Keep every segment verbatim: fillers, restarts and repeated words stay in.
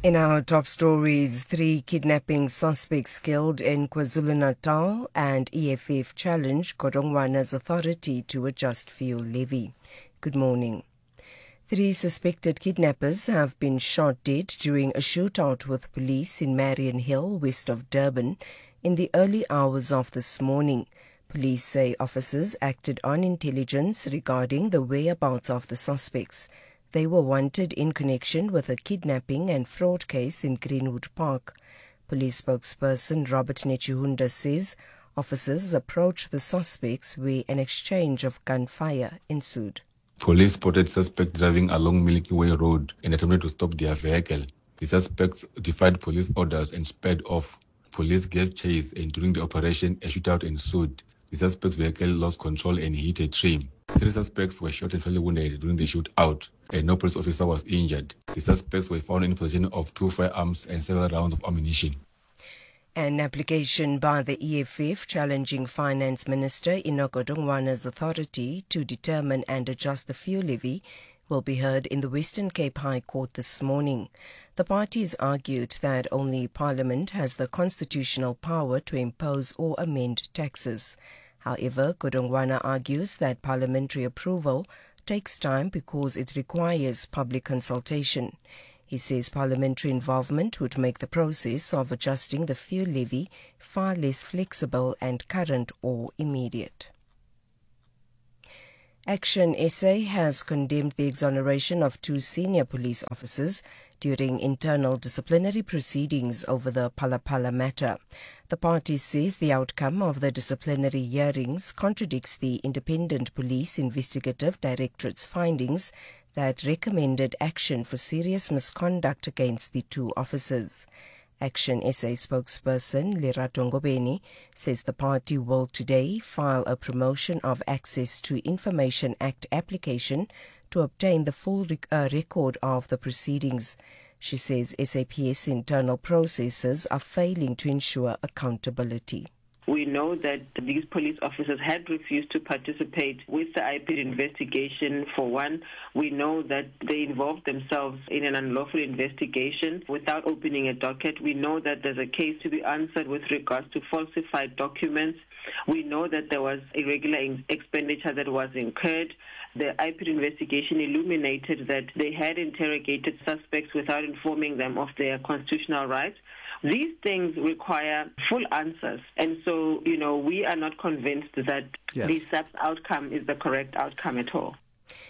In our top stories, three kidnapping suspects killed in KwaZulu-Natal and E F F challenge Godongwana's authority to adjust fuel levy. Good morning. Three suspected kidnappers have been shot dead during a shootout with police in Marion Hill, west of Durban, in the early hours of this morning. Police say officers acted on intelligence regarding the whereabouts of the suspects. They were wanted in connection with a kidnapping and fraud case in Greenwood Park. Police spokesperson Robert Nechihunda says officers approached the suspects where an exchange of gunfire ensued. Police spotted suspects driving along Milky Way Road and attempted to stop their vehicle. The suspects defied police orders and sped off. Police gave chase, and during the operation, a shootout ensued. The suspect's vehicle lost control and hit a tree. Three suspects were shot and fatally wounded during the shootout, and no police officer was injured. The suspects were found in possession of two firearms and several rounds of ammunition. An application by the E F F challenging Finance Minister Enoch Godongwana's authority to determine and adjust the fuel levy will be heard in the Western Cape High Court this morning. The parties argued that only Parliament has the constitutional power to impose or amend taxes. However, Godongwana argues that parliamentary approval takes time because it requires public consultation. He says parliamentary involvement would make the process of adjusting the fuel levy far less flexible and current or immediate. Action S A has condemned the exoneration of two senior police officers during internal disciplinary proceedings over the Phala-Phala matter. The party says the outcome of the disciplinary hearings contradicts the Independent Police Investigative Directorate's findings that recommended action for serious misconduct against the two officers. Action S A spokesperson Lerato Ngobeni says the party will today file a Promotion of Access to Information Act application to obtain the full rec- uh, record of the proceedings. She says S A P S internal processes are failing to ensure accountability. We know that these police officers had refused to participate with the I P D investigation. For one, we know that they involved themselves in an unlawful investigation without opening a docket. We know that there's a case to be answered with regards to falsified documents. We know that there was irregular expenditure that was incurred. The I P D investigation illuminated that they had interrogated suspects without informing them of their constitutional rights. These things require full answers. And so, you know, we are not convinced that yes. the S A P's outcome is the correct outcome at all.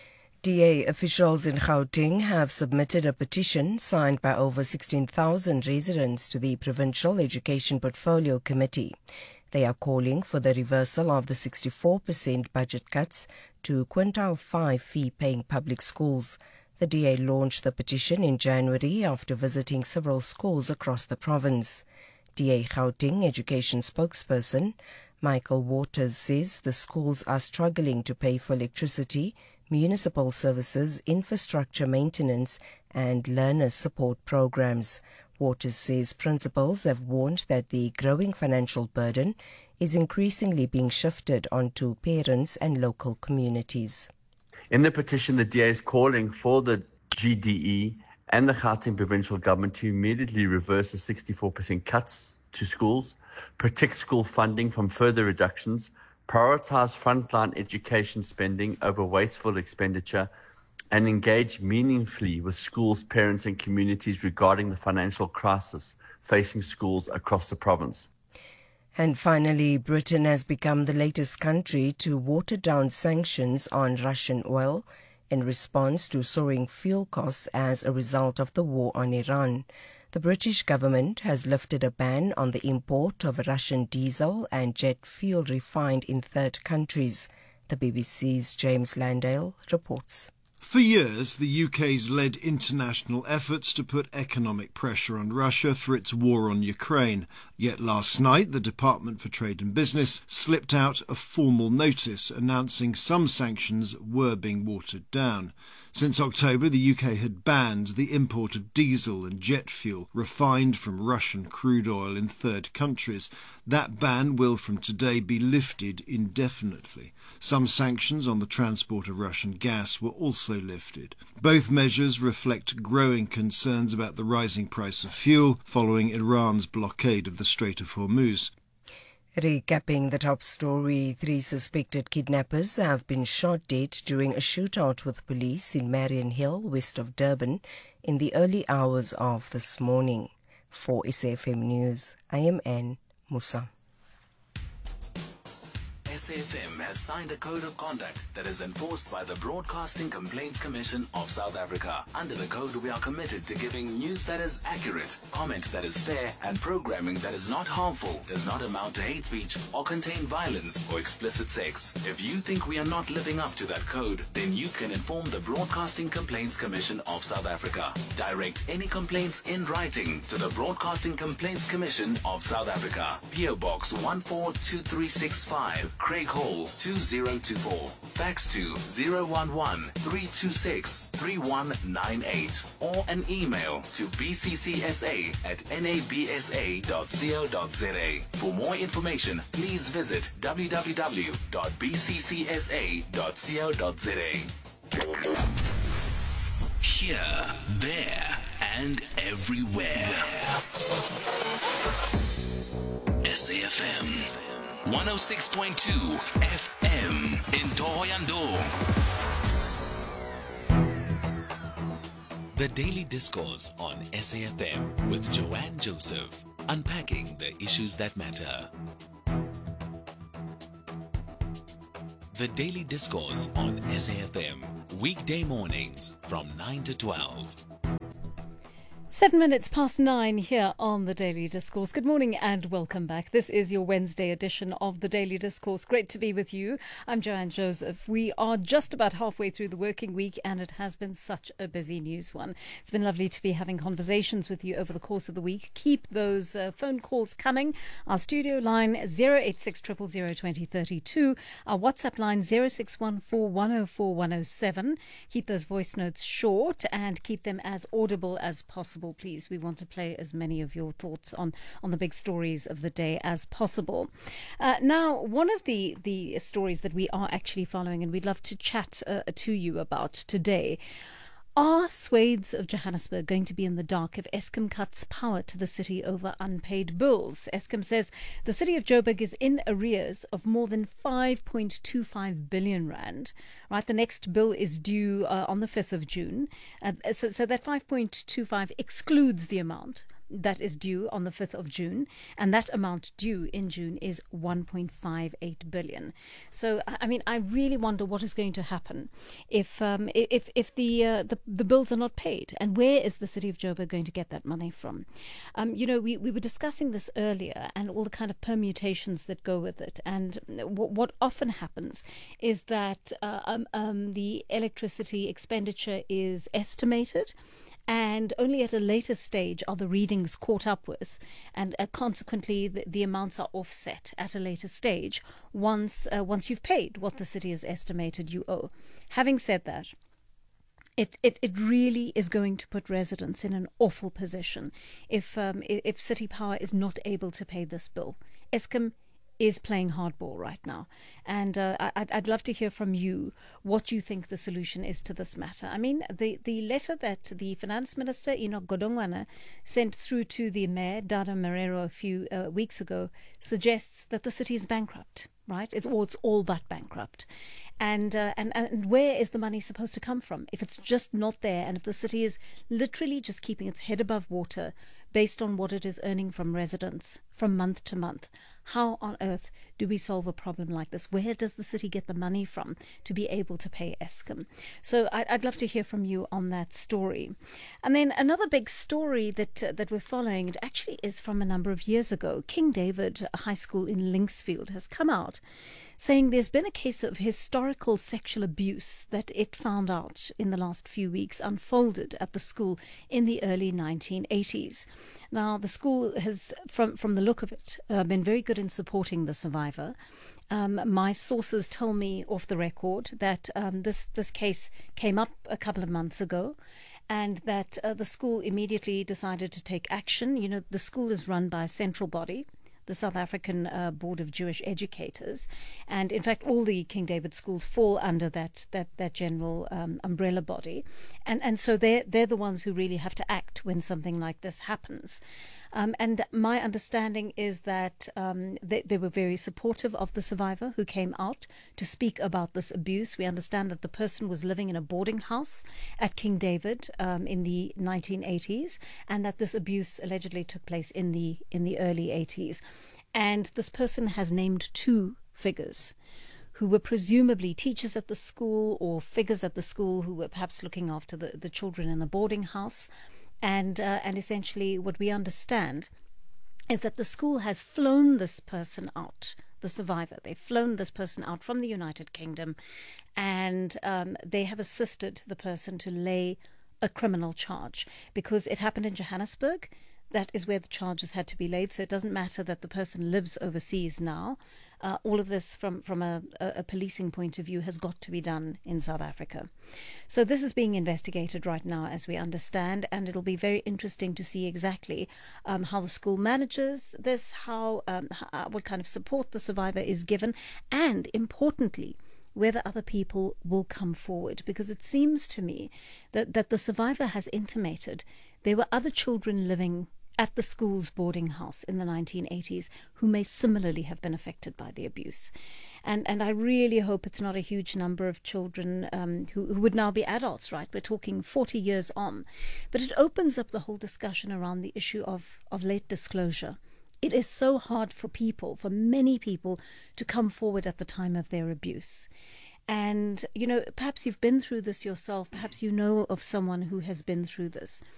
D A officials in Gauteng have submitted a petition signed by over sixteen thousand residents to the Provincial Education Portfolio Committee. They are calling for the reversal of the sixty-four percent budget cuts to quintile five fee-paying public schools. The D A launched the petition in January after visiting several schools across the province. D A Gauteng education spokesperson Michael Waters says the schools are struggling to pay for electricity, municipal services, infrastructure maintenance, and learner support programs. Waters says principals have warned that the growing financial burden is increasingly being shifted onto parents and local communities. In the petition, the D A is calling for the G D E and the Gauteng provincial government to immediately reverse the sixty-four percent cuts to schools, protect school funding from further reductions, prioritise frontline education spending over wasteful expenditure, and engage meaningfully with schools, parents and communities regarding the financial crisis facing schools across the province. And finally, Britain has become the latest country to water down sanctions on Russian oil in response to soaring fuel costs as a result of the war on Iran. The British government has lifted a ban on the import of Russian diesel and jet fuel refined in third countries. The B B C's James Landale reports. For years, the U K's led international efforts to put economic pressure on Russia for its war on Ukraine. Yet last night, the Department for Trade and Business slipped out a formal notice announcing some sanctions were being watered down. Since October, the U K had banned the import of diesel and jet fuel refined from Russian crude oil in third countries. That ban will from today be lifted indefinitely. Some sanctions on the transport of Russian gas were also lifted. Both measures reflect growing concerns about the rising price of fuel following Iran's blockade of the Strait of Hormuz. Recapping the top story, three suspected kidnappers have been shot dead during a shootout with police in Marion Hill, west of Durban, in the early hours of this morning. For S A F M News, I am Anne Musa. S A F M has signed a code of conduct that is enforced by the Broadcasting Complaints Commission of South Africa. Under the code, we are committed to giving news that is accurate, comment that is fair, and programming that is not harmful, does not amount to hate speech, or contain violence or explicit sex. If you think we are not living up to that code, then you can inform the Broadcasting Complaints Commission of South Africa. Direct any complaints in writing to the Broadcasting Complaints Commission of South Africa. P O Box one four two three six five. Craig Hall two zero two four. Fax to zero one one three two six three one nine eight or an email to b c c s a at n a b s a dot co dot z a. For more information, please visit w w w dot b c c s a dot co dot z a. Here, there, and everywhere. S A F M one oh six point two F M in Thohoyandou. The Daily Discourse on S A F M with Joanne Joseph, unpacking the issues that matter. The Daily Discourse on S A F M, weekday mornings from nine to twelve. Seven minutes past nine here on the Daily Discourse. Good morning and welcome back. This is your Wednesday edition of the Daily Discourse. Great to be with you. I'm Joanne Joseph. We are just about halfway through the working week and it has been such a busy news one. It's been lovely to be having conversations with you over the course of the week. Keep those uh, phone calls coming. Our studio line zero eight six zero zero zero two zero three two. Our WhatsApp line zero six one four one zero four one zero seven. Keep those voice notes short and keep them as audible as possible. Please, we want to play as many of your thoughts on, on the big stories of the day as possible. Uh, now, one of the, the stories that we are actually following and we'd love to chat uh, to you about today. Are swathes of Johannesburg going to be in the dark if Eskom cuts power to the city over unpaid bills? Eskom says the city of Joburg is in arrears of more than five point two five billion rand. Right, the next bill is due uh, on the fifth of June. Uh, so, so that five point two five excludes the amount that is due on the fifth of June, and that amount due in June is one point five eight billion. So, I mean, I really wonder what is going to happen if um, if if the, uh, the the bills are not paid, and where is the city of Joburg going to get that money from? Um, you know, we, we were discussing this earlier, and all the kind of permutations that go with it, and w- what often happens is that uh, um, um, the electricity expenditure is estimated, and only at a later stage are the readings caught up with, and uh, consequently the, the amounts are offset at a later stage once uh, once you've paid what the city has estimated you owe. Having said that, It, it it really is going to put residents in an awful position if um, if City Power is not able to pay this bill. Eskom is playing hardball right now. And uh, I'd, I'd love to hear from you what you think the solution is to this matter. I mean, the, the letter that the Finance Minister, Enoch Godongwana, sent through to the Mayor, Dada Marero, a few uh, weeks ago, suggests that the city is bankrupt, right? It's, or it's all but bankrupt. And, uh, and and where is the money supposed to come from if it's just not there, and if the city is literally just keeping its head above water based on what it is earning from residents from month to month? How on earth do we solve a problem like this? Where does the city get the money from to be able to pay Eskom? So I'd, I'd love to hear from you on that story. And then another big story that uh, that we're following, it actually is from a number of years ago. King David High School in Linksfield has come out saying there's been a case of historical sexual abuse that it found out in the last few weeks unfolded at the school in the early nineteen eighties. Now, the school has, from, from the look of it, uh, been very good in supporting the survivor. Um, my sources tell me off the record that um, this, this case came up a couple of months ago, and that uh, the school immediately decided to take action. You know, the school is run by a central body, the South African uh, Board of Jewish Educators. And in fact, all the King David schools fall under that that, that general um, umbrella body. And, and so they're, they're the ones who really have to act when something like this happens. Um, and my understanding is that um, they, they were very supportive of the survivor who came out to speak about this abuse. We understand that the person was living in a boarding house at King David um, in the nineteen eighties, and that this abuse allegedly took place in the in the early eighties. And this person has named two figures who were presumably teachers at the school or figures at the school who were perhaps looking after the, the children in the boarding house. And uh, and essentially what we understand is that the school has flown this person out, the survivor. They've flown this person out from the United Kingdom, and um, they have assisted the person to lay a criminal charge because it happened in Johannesburg. That is where the charges had to be laid. So it doesn't matter that the person lives overseas now. Uh, all of this from, from a, a policing point of view has got to be done in South Africa. So this is being investigated right now, as we understand, and it'll be very interesting to see exactly um, how the school manages this, how, um, how what kind of support the survivor is given, and importantly, whether other people will come forward, because it seems to me that, that the survivor has intimated there were other children living at the school's boarding house in the nineteen eighties who may similarly have been affected by the abuse. And and I really hope it's not a huge number of children um, who, who would now be adults, right? We're talking forty years on. But it opens up the whole discussion around the issue of, of late disclosure. It is so hard for people, for many people, to come forward at the time of their abuse. And, you know, perhaps you've been through this yourself. Perhaps you know of someone who has been through this.